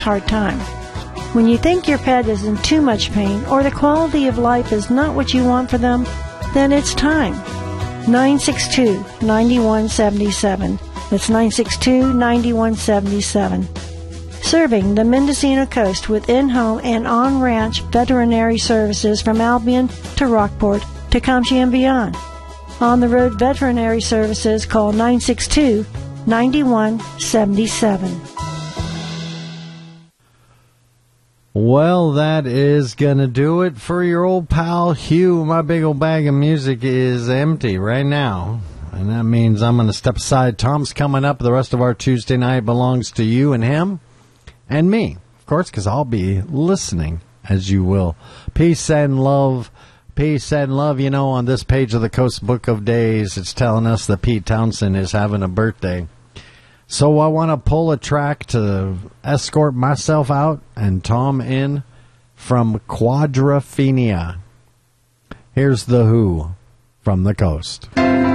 hard time. When you think your pet is in too much pain or the quality of life is not what you want for them, then it's time. 962-9177. That's 962-9177. Serving the Mendocino coast with in-home and on-ranch veterinary services from Albion to Rockport, Tecumseh and beyond. On-the-road veterinary services, call 962-9177. Well, that is going to do it for your old pal Hugh. My big old bag of music is empty right now, and that means I'm going to step aside. Tom's coming up. The rest of our Tuesday night belongs to you and him and me, of course, because I'll be listening, as you will. Peace and love. Peace and love. You know, on this page of the Coast Book of Days, it's telling us that Pete Townsend is having a birthday. So I want to pull a track to escort myself out and Tom in from Quadrophenia. Here's The Who from the coast.